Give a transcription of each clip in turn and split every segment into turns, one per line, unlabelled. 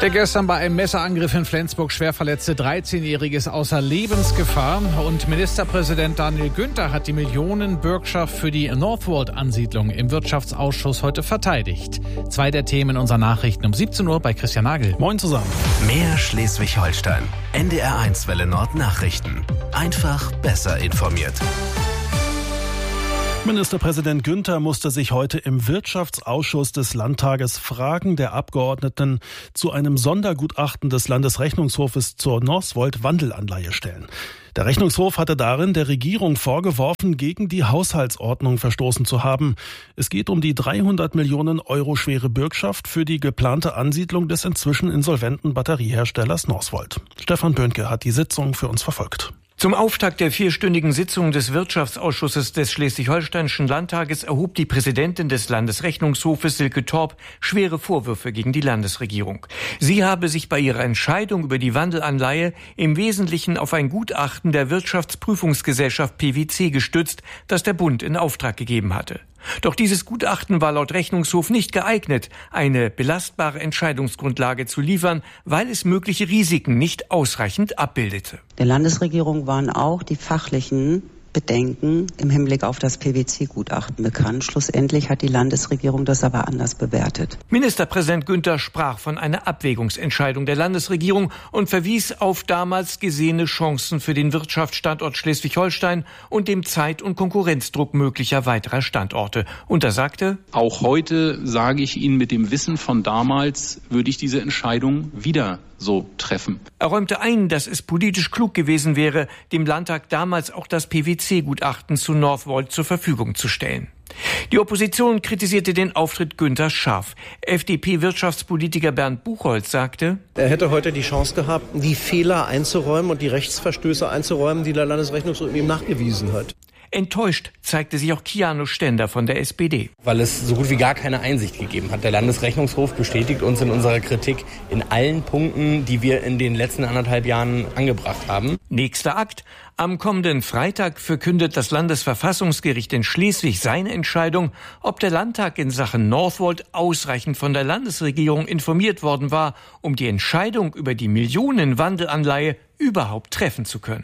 Der gestern bei einem Messerangriff in Flensburg schwer verletzte 13-Jährige ist außer Lebensgefahr. Und Ministerpräsident Daniel Günther hat die Millionenbürgschaft für die Northvolt-Ansiedlung im Wirtschaftsausschuss heute verteidigt. 2 der Themen in unseren Nachrichten um 17 Uhr bei Christian Nagel.
Moin zusammen.
Mehr Schleswig-Holstein. NDR1 Welle Nord Nachrichten. Einfach besser informiert.
Ministerpräsident Günther musste sich heute im Wirtschaftsausschuss des Landtages Fragen der Abgeordneten zu einem Sondergutachten des Landesrechnungshofes zur Northvolt-Wandelanleihe stellen. Der Rechnungshof hatte darin der Regierung vorgeworfen, gegen die Haushaltsordnung verstoßen zu haben. Es geht um die 300 Millionen Euro schwere Bürgschaft für die geplante Ansiedlung des inzwischen insolventen Batterieherstellers Northvolt. Stefan Böhnke hat die Sitzung für uns verfolgt.
Zum Auftakt der 4-stündigen Sitzung des Wirtschaftsausschusses des Schleswig-Holsteinischen Landtages erhob die Präsidentin des Landesrechnungshofes, Silke Torp, schwere Vorwürfe gegen die Landesregierung. Sie habe sich bei ihrer Entscheidung über die Wandelanleihe im Wesentlichen auf ein Gutachten der Wirtschaftsprüfungsgesellschaft PwC gestützt, das der Bund in Auftrag gegeben hatte. Doch dieses Gutachten war laut Rechnungshof nicht geeignet, eine belastbare Entscheidungsgrundlage zu liefern, weil es mögliche Risiken nicht ausreichend abbildete.
Der Landesregierung waren auch die fachlichen Bedenken im Hinblick auf das PwC-Gutachten bekannt. Schlussendlich hat die Landesregierung das aber anders bewertet.
Ministerpräsident Günther sprach von einer Abwägungsentscheidung der Landesregierung und verwies auf damals gesehene Chancen für den Wirtschaftsstandort Schleswig-Holstein und dem Zeit- und Konkurrenzdruck möglicher weiterer Standorte. Und er sagte:
Auch heute sage ich Ihnen, mit dem Wissen von damals würde ich diese Entscheidung wieder so treffen.
Er räumte ein, dass es politisch klug gewesen wäre, dem Landtag damals auch das PwC-Gutachten zu Northvolt zur Verfügung zu stellen. Die Opposition kritisierte den Auftritt Günthers scharf. FDP-Wirtschaftspolitiker Bernd Buchholz sagte:
Er hätte heute die Chance gehabt, die Fehler einzuräumen und die Rechtsverstöße einzuräumen, die der Landesrechnungshof ihm nachgewiesen hat.
Enttäuscht zeigte sich auch Kiano Stender von der SPD.
Weil es so gut wie gar keine Einsicht gegeben hat. Der Landesrechnungshof bestätigt uns in unserer Kritik in allen Punkten, die wir in den letzten 1,5 Jahren angebracht haben.
Nächster Akt. Am kommenden Freitag verkündet das Landesverfassungsgericht in Schleswig seine Entscheidung, ob der Landtag in Sachen Northvolt ausreichend von der Landesregierung informiert worden war, um die Entscheidung über die Millionenwandelanleihe überhaupt treffen zu können.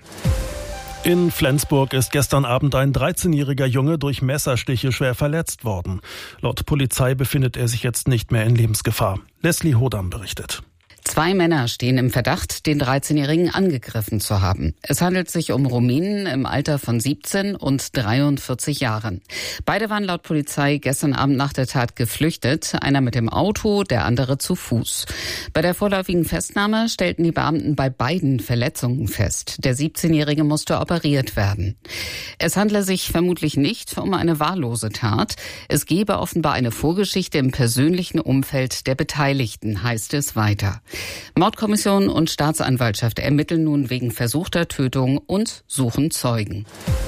In Flensburg ist gestern Abend ein 13-jähriger Junge durch Messerstiche schwer verletzt worden. Laut Polizei befindet er sich jetzt nicht mehr in Lebensgefahr. Leslie Hodam berichtet.
2 Männer stehen im Verdacht, den 13-Jährigen angegriffen zu haben. Es handelt sich um Rumänen im Alter von 17 und 43 Jahren. Beide waren laut Polizei gestern Abend nach der Tat geflüchtet, einer mit dem Auto, der andere zu Fuß. Bei der vorläufigen Festnahme stellten die Beamten bei beiden Verletzungen fest. Der 17-Jährige musste operiert werden. Es handle sich vermutlich nicht um eine wahllose Tat. Es gebe offenbar eine Vorgeschichte im persönlichen Umfeld der Beteiligten, heißt es weiter. Mordkommission und Staatsanwaltschaft ermitteln nun wegen versuchter Tötung und suchen Zeugen.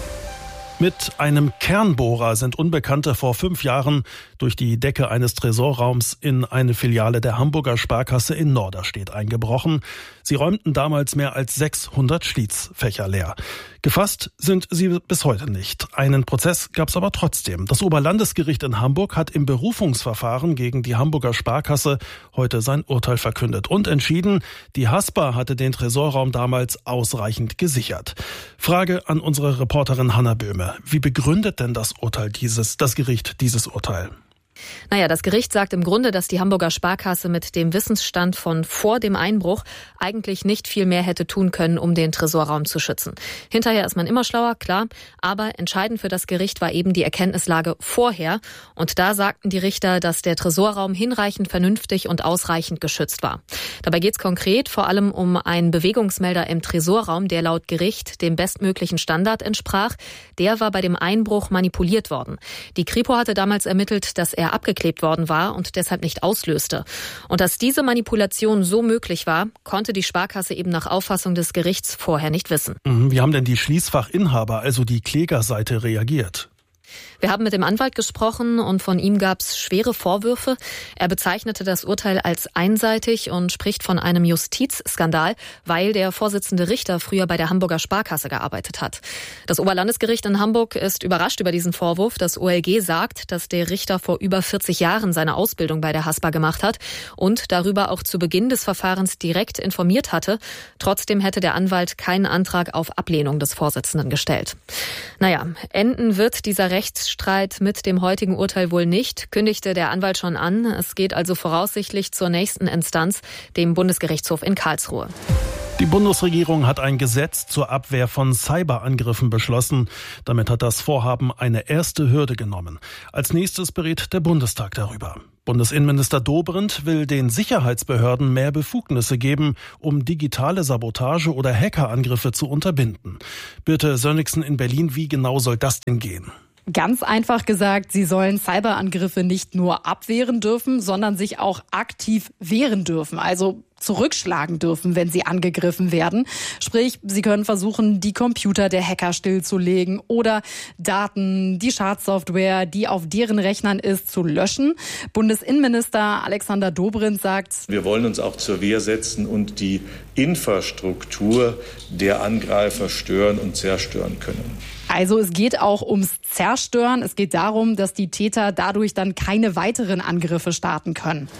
Mit einem Kernbohrer sind Unbekannte vor 5 Jahren durch die Decke eines Tresorraums in eine Filiale der Hamburger Sparkasse in Norderstedt eingebrochen. Sie räumten damals mehr als 600 Schließfächer leer. Gefasst sind sie bis heute nicht. Einen Prozess gab es aber trotzdem. Das Oberlandesgericht in Hamburg hat im Berufungsverfahren gegen die Hamburger Sparkasse heute sein Urteil verkündet und entschieden, die Haspa hatte den Tresorraum damals ausreichend gesichert. Frage an unsere Reporterin Hanna Böhme. Wie begründet denn das Gericht dieses Urteil?
Das Gericht sagt im Grunde, dass die Hamburger Sparkasse mit dem Wissensstand von vor dem Einbruch eigentlich nicht viel mehr hätte tun können, um den Tresorraum zu schützen. Hinterher ist man immer schlauer, klar, aber entscheidend für das Gericht war eben die Erkenntnislage vorher. Und da sagten die Richter, dass der Tresorraum hinreichend vernünftig und ausreichend geschützt war. Dabei geht es konkret vor allem um einen Bewegungsmelder im Tresorraum, der laut Gericht dem bestmöglichen Standard entsprach. Der war bei dem Einbruch manipuliert worden. Die Kripo hatte damals ermittelt, dass er abgeklebt worden war und deshalb nicht auslöste. Und dass diese Manipulation so möglich war, konnte die Sparkasse eben nach Auffassung des Gerichts vorher nicht wissen.
Wie haben denn die Schließfachinhaber, also die Klägerseite, reagiert?
Wir haben mit dem Anwalt gesprochen und von ihm gab es schwere Vorwürfe. Er bezeichnete das Urteil als einseitig und spricht von einem Justizskandal, weil der Vorsitzende Richter früher bei der Hamburger Sparkasse gearbeitet hat. Das Oberlandesgericht in Hamburg ist überrascht über diesen Vorwurf. Das OLG sagt, dass der Richter vor über 40 Jahren seine Ausbildung bei der Haspa gemacht hat und darüber auch zu Beginn des Verfahrens direkt informiert hatte. Trotzdem hätte der Anwalt keinen Antrag auf Ablehnung des Vorsitzenden gestellt. Naja, enden wird dieser Rechtsstreit mit dem heutigen Urteil wohl nicht, kündigte der Anwalt schon an. Es geht also voraussichtlich zur nächsten Instanz, dem Bundesgerichtshof in Karlsruhe.
Die Bundesregierung hat ein Gesetz zur Abwehr von Cyberangriffen beschlossen. Damit hat das Vorhaben eine erste Hürde genommen. Als nächstes berät der Bundestag darüber. Bundesinnenminister Dobrindt will den Sicherheitsbehörden mehr Befugnisse geben, um digitale Sabotage oder Hackerangriffe zu unterbinden. Birte Sönnigsen in Berlin, wie genau soll das denn gehen?
Ganz einfach gesagt, sie sollen Cyberangriffe nicht nur abwehren dürfen, sondern sich auch aktiv wehren dürfen. Also zurückschlagen dürfen, wenn sie angegriffen werden. Sprich, sie können versuchen, die Computer der Hacker stillzulegen oder Daten, die Schadsoftware, die auf deren Rechnern ist, zu löschen. Bundesinnenminister Alexander Dobrindt sagt:
Wir wollen uns auch zur Wehr setzen und die Infrastruktur der Angreifer stören und zerstören können.
Also es geht auch ums Zerstören. Es geht darum, dass die Täter dadurch dann keine weiteren Angriffe starten können.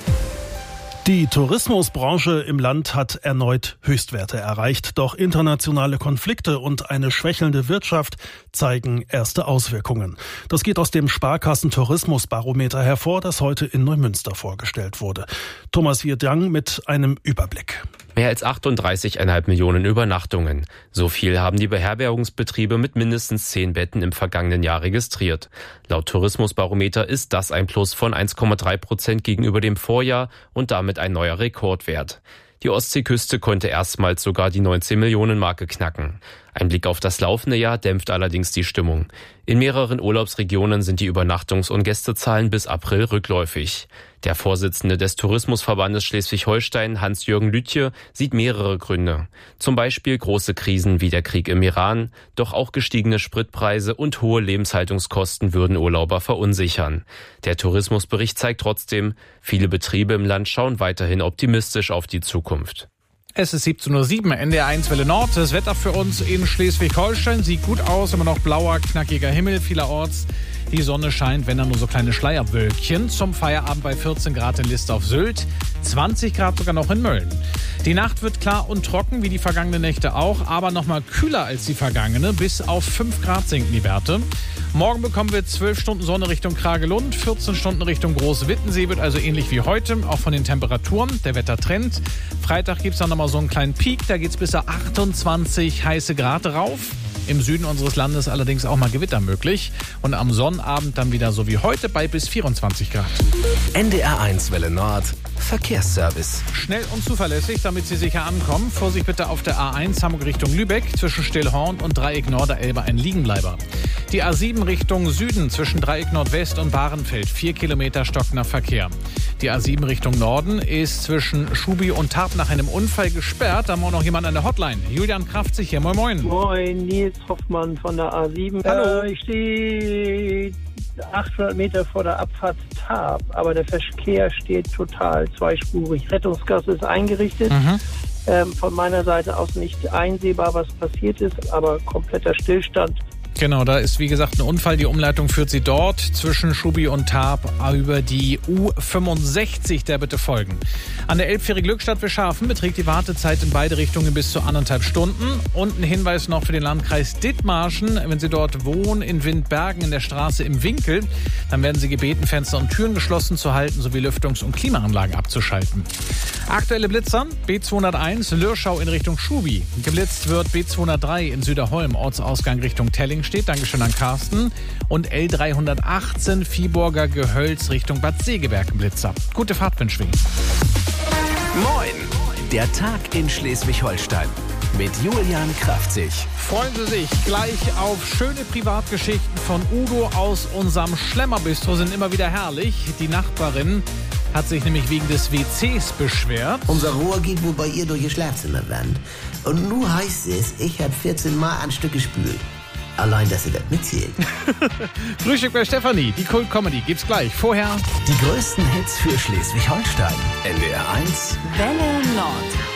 Die Tourismusbranche im Land hat erneut Höchstwerte erreicht. Doch internationale Konflikte und eine schwächelnde Wirtschaft zeigen erste Auswirkungen. Das geht aus dem Sparkassen-Tourismusbarometer hervor, das heute in Neumünster vorgestellt wurde. Thomas Wiedang mit einem Überblick.
Mehr als 38,5 Millionen Übernachtungen. So viel haben die Beherbergungsbetriebe mit mindestens 10 Betten im vergangenen Jahr registriert. Laut Tourismusbarometer ist das ein Plus von 1,3% gegenüber dem Vorjahr und damit ein neuer Rekordwert. Die Ostseeküste konnte erstmals sogar die 19-Millionen-Marke knacken. Ein Blick auf das laufende Jahr dämpft allerdings die Stimmung. In mehreren Urlaubsregionen sind die Übernachtungs- und Gästezahlen bis April rückläufig. Der Vorsitzende des Tourismusverbandes Schleswig-Holstein, Hans-Jürgen Lütje, sieht mehrere Gründe. Zum Beispiel große Krisen wie der Krieg im Iran, doch auch gestiegene Spritpreise und hohe Lebenshaltungskosten würden Urlauber verunsichern. Der Tourismusbericht zeigt trotzdem, viele Betriebe im Land schauen weiterhin optimistisch auf die Zukunft.
Es ist 17:07 Uhr, NDR 1 Welle Nord. Das Wetter für uns in Schleswig-Holstein sieht gut aus, immer noch blauer, knackiger Himmel vielerorts. Die Sonne scheint, wenn dann nur so kleine Schleierwölkchen. Zum Feierabend bei 14 Grad in List auf Sylt, 20 Grad sogar noch in Mölln. Die Nacht wird klar und trocken, wie die vergangenen Nächte auch, aber noch mal kühler als die vergangene. Bis auf 5 Grad sinken die Werte. Morgen bekommen wir 12 Stunden Sonne Richtung Kragelund, 14 Stunden Richtung Großwittensee, wird also ähnlich wie heute, auch von den Temperaturen. Der Wettertrend. Freitag gibt es dann noch mal so einen kleinen Peak, da geht es bis zu 28 heiße Grad rauf. Im Süden unseres Landes allerdings auch mal Gewitter möglich. Und am Sonnabend dann wieder so wie heute bei bis 24 Grad.
NDR 1 Welle Nord. Verkehrsservice.
Schnell und zuverlässig, damit Sie sicher ankommen. Vorsicht bitte auf der A1 Hamburg Richtung Lübeck. Zwischen Stillhorn und Dreieck Norderelbe ein Liegenbleiber. Die A7 Richtung Süden zwischen Dreieck Nordwest und Bahrenfeld. 4 Kilometer stockender Verkehr. Die A7 Richtung Norden ist zwischen Schubi und Tarp nach einem Unfall gesperrt. Da haben wir auch noch jemand an der Hotline. Julian Kraft sich hier. Moin, moin.
Moin, Nils Hoffmann von der A7.
Hallo.
Ich stehe 800 Meter vor der Abfahrt Tarp, aber der Verkehr steht total zweispurig. Rettungsgasse ist eingerichtet. Von meiner Seite aus nicht einsehbar, was passiert ist, aber kompletter Stillstand.
Genau, da ist wie gesagt ein Unfall. Die Umleitung führt Sie dort zwischen Schubi und Tarp über die U65, der bitte folgen. An der Elbfähre Glückstadt-Wischhafen beträgt die Wartezeit in beide Richtungen bis zu 1,5 Stunden. Und ein Hinweis noch für den Landkreis Dithmarschen. Wenn Sie dort wohnen, in Windbergen in der Straße im Winkel, dann werden Sie gebeten, Fenster und Türen geschlossen zu halten sowie Lüftungs- und Klimaanlagen abzuschalten. Aktuelle Blitzer, B201 Lürschau in Richtung Schubi. Geblitzt wird B203 in Süderholm, Ortsausgang Richtung Telling steht. Dankeschön an Carsten. Und L318 Viehburger Gehölz Richtung Bad Segeberg Blitzer. Gute Fahrt wünschen wir Ihnen.
Moin! Der Tag in Schleswig-Holstein mit Julian Kraftzig.
Freuen Sie sich gleich auf schöne Privatgeschichten von Udo aus unserem Schlemmerbistro, sind immer wieder herrlich. Die Nachbarin hat sich nämlich wegen des WCs beschwert.
Unser Rohr geht wohl bei ihr durch ihr Schlafzimmerwand. Und nun heißt es, ich habe 14 Mal ein Stück gespült.
Allein, dass Sie das mitzählen.
Frühstück bei Stefanie, die Kult Comedy gibt's gleich. Vorher
die größten Hits für Schleswig-Holstein. NDR 1
Welle Nord.